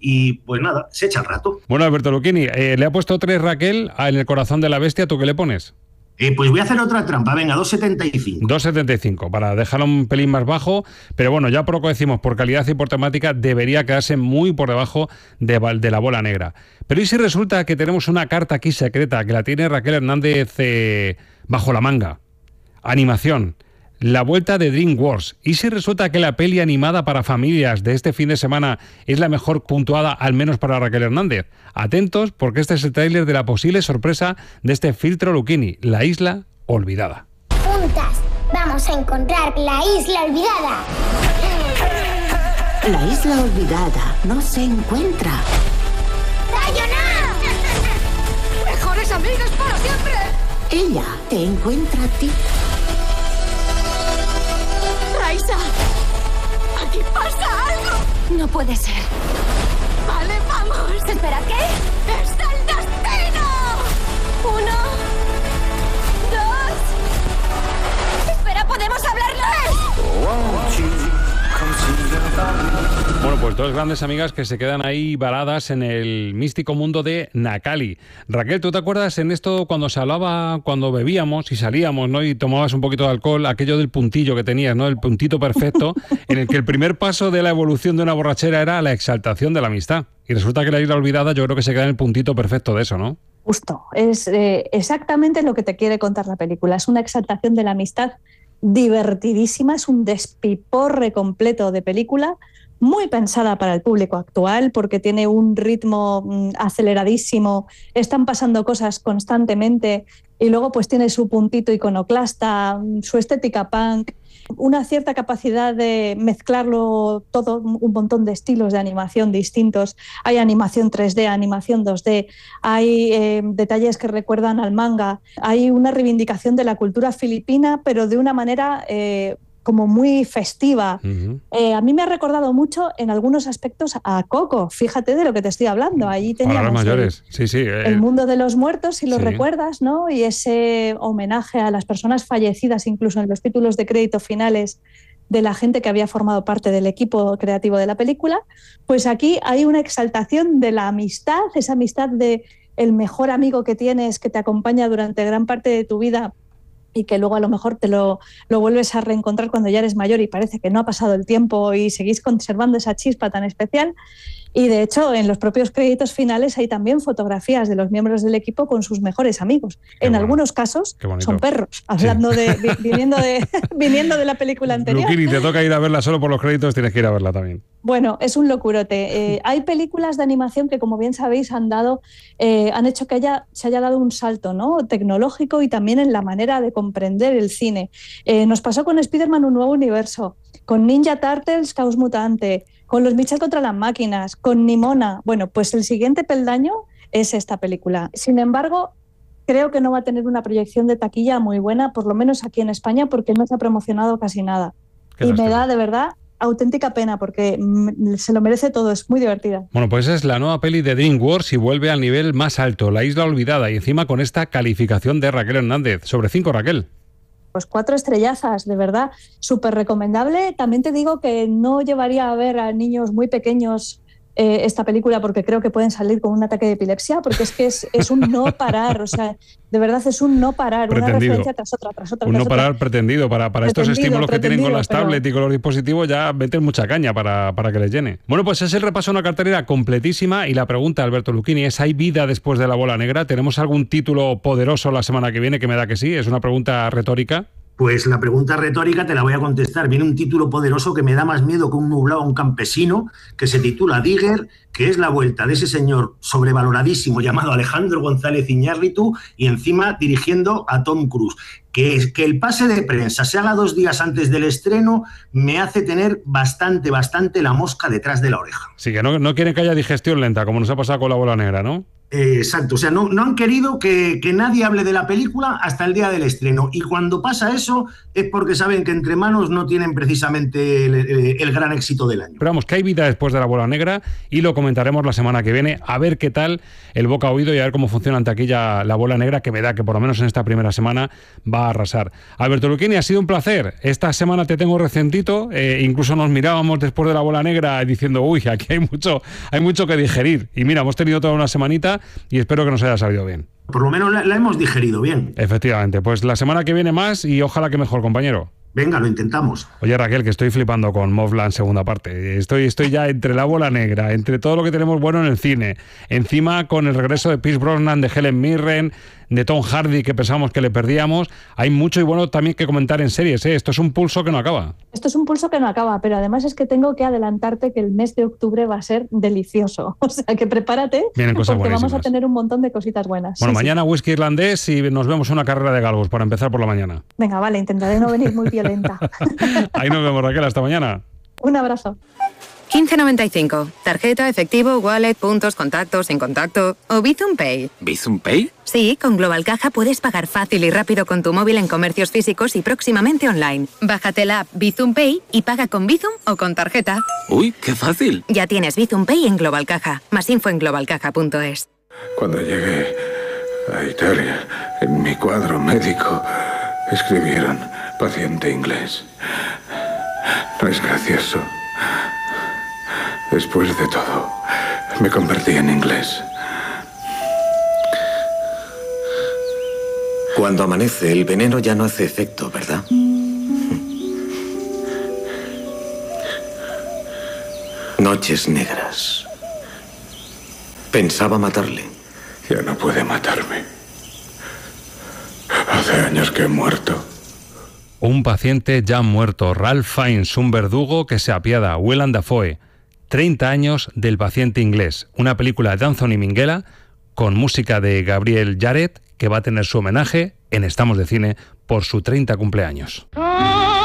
y pues nada, se echa el rato. Bueno, Alberto Lucchini, le ha puesto 3 Raquel en El corazón de la bestia, ¿tú qué le pones? Pues voy a hacer otra trampa, venga, 2,75. 2,75, para dejarlo un pelín más bajo, pero bueno, ya por lo que decimos, por calidad y por temática, debería quedarse muy por debajo de La bola negra. Pero ¿y si resulta que tenemos una carta aquí secreta, que la tiene Raquel Hernández bajo la manga? Animación. La vuelta de DreamWorks. ¿Y si resulta que la peli animada para familias de este fin de semana es la mejor puntuada, al menos para Raquel Hernández? Atentos, porque este es el tráiler de la posible sorpresa de este filtro Lucchini, La isla olvidada. Juntas vamos a encontrar la isla olvidada. La isla olvidada no se encuentra. ¡Sayonara! ¡Mejores amigas para siempre! Ella te encuentra a ti. ¡Raisa! ¡Aquí pasa algo! No puede ser. Vale, vamos. ¿Espera qué? ¡Es el destino! 1, 2... Espera, ¿podemos hablarlo? Bueno, pues 2 grandes amigas que se quedan ahí varadas en el místico mundo de Nakali. Raquel, ¿tú te acuerdas en esto cuando se hablaba, cuando bebíamos y salíamos, ¿no? Y tomabas un poquito de alcohol, aquello del puntillo que tenías, ¿no? El puntito perfecto, en el que el primer paso de la evolución de una borrachera era la exaltación de la amistad. Y resulta que La isla olvidada yo creo que se queda en el puntito perfecto de eso, ¿no? Justo, es exactamente lo que te quiere contar la película. Es una exaltación de la amistad divertidísima, es un despiporre completo de película, muy pensada para el público actual porque tiene un ritmo aceleradísimo, están pasando cosas constantemente y luego pues tiene su puntito iconoclasta, su estética punk, una cierta capacidad de mezclarlo todo, un montón de estilos de animación distintos. Hay animación 3D, animación 2D, hay detalles que recuerdan al manga, hay una reivindicación de la cultura filipina, pero de una manera como muy festiva. A mí me ha recordado mucho en algunos aspectos a Coco, fíjate de lo que te estoy hablando. Allí teníamos mayores. El mundo de los muertos, si lo sí. recuerdas, ¿no? Y ese homenaje a las personas fallecidas, incluso en los títulos de crédito finales de la gente que había formado parte del equipo creativo de la película. Pues aquí hay una exaltación de la amistad, esa amistad de el mejor amigo que tienes, que te acompaña durante gran parte de tu vida y que luego a lo mejor te lo vuelves a reencontrar cuando ya eres mayor y parece que no ha pasado el tiempo y seguís conservando esa chispa tan especial. Y de hecho, en los propios créditos finales hay también fotografías de los miembros del equipo con sus mejores amigos. En algunos casos son perros, hablando viniendo de la película anterior. Lucchini, te toca ir a verla solo por los créditos, tienes que ir a verla también. Bueno, es un locurote. Hay películas de animación que, como bien sabéis, han hecho que se haya dado un salto, ¿no? Tecnológico y también en la manera de comprender el cine. Nos pasó con Spider-Man Un Nuevo Universo, con Ninja Turtles Caos Mutante, con Los Mitchell contra las máquinas, con Nimona. Bueno, pues el siguiente peldaño es esta película. Sin embargo, creo que no va a tener una proyección de taquilla muy buena, por lo menos aquí en España, porque no se ha promocionado casi nada. Y me da, de verdad, auténtica pena, porque se lo merece todo, es muy divertida. Bueno, pues es la nueva peli de DreamWorks y vuelve al nivel más alto, La isla olvidada, y encima con esta calificación de Raquel Hernández. Sobre 5, Raquel. Pues 4 estrellazas, de verdad, súper recomendable. También te digo que no llevaría a ver a niños muy pequeños esta película porque creo que pueden salir con un ataque de epilepsia, porque es que es un no parar, o sea, de verdad es un no parar, pretendido. Una referencia tras otra. Un no parar pretendido, para estos estímulos que tienen con las tablets y con los dispositivos ya meten mucha caña para que les llene. Bueno, pues es el repaso a una cartelera completísima y la pregunta, Alberto Lucchini, es: ¿hay vida después de La bola negra? ¿Tenemos algún título poderoso la semana que viene? Que me da que sí, es una pregunta retórica. Pues la pregunta retórica te la voy a contestar. Viene un título poderoso que me da más miedo que un nublado a un campesino, que se titula Digger, que es la vuelta de ese señor sobrevaloradísimo llamado Alejandro González Iñárritu y encima dirigiendo a Tom Cruise. Que el pase de prensa se haga 2 días antes del estreno me hace tener bastante la mosca detrás de la oreja. Sí, que no quieren que haya digestión lenta, como nos ha pasado con La bola negra, ¿no? Exacto, o sea, no han querido que nadie hable de la película hasta el día del estreno, y cuando pasa eso es porque saben que entre manos no tienen precisamente el gran éxito del año. Pero vamos, que hay vida después de La Bola Negra, y lo comentaremos la semana que viene, a ver qué tal el boca a oído y a ver cómo funciona ante aquí ya La Bola Negra, que me da que por lo menos en esta primera semana va a arrasar. Alberto Lucchini, ha sido un placer. Esta semana te tengo recentito, incluso nos mirábamos después de La Bola Negra diciendo, uy, aquí hay mucho que digerir, y mira, hemos tenido toda una semanita y espero que nos haya salido bien. Por lo menos la hemos digerido bien. Efectivamente, pues la semana que viene más y ojalá que mejor, compañero. Venga, lo intentamos. Oye, Raquel, que estoy flipando con Mobland segunda parte. Estoy ya entre La Bola Negra, entre todo lo que tenemos bueno en el cine, encima con el regreso de Pierce Brosnan, de Helen Mirren, de Tom Hardy, que pensábamos que le perdíamos. Hay mucho y bueno también que comentar en series, ¿eh? Esto es un pulso que no acaba. Esto es un pulso que no acaba, pero además es que tengo que adelantarte que el mes de octubre va a ser delicioso. O sea, que prepárate, vienen cosas porque buenísimas. vamos a tener un montón de cositas buenas. Bueno, sí, mañana whisky irlandés y nos vemos una carrera de galgos para empezar por la mañana. Venga, vale, intentaré no venir muy violenta. Ahí nos vemos, Raquel, hasta mañana. Un abrazo. 15.95. Tarjeta, efectivo, wallet, puntos, contactos, sin contacto o Bizum Pay. ¿Bizum Pay? Sí, con Global Caja puedes pagar fácil y rápido con tu móvil en comercios físicos y próximamente online. Bájate la app Bizum Pay y paga con Bizum o con tarjeta. ¡Uy, qué fácil! Ya tienes Bizum Pay en Global Caja. Más info en globalcaja.es. Cuando llegué a Italia, en mi cuadro médico escribieron paciente inglés. No es gracioso. Después de todo, me convertí en inglés. Cuando amanece, el veneno ya no hace efecto, ¿verdad? Noches negras. Pensaba matarle. Ya no puede matarme. Hace años que he muerto. Un paciente ya muerto. Ralph Fiennes, un verdugo que se apiada. Willem Dafoe. 30 años del paciente inglés. Una película de Anthony Minghella con música de Gabriel Yared, que va a tener su homenaje en Estamos de Cine por su 30 cumpleaños.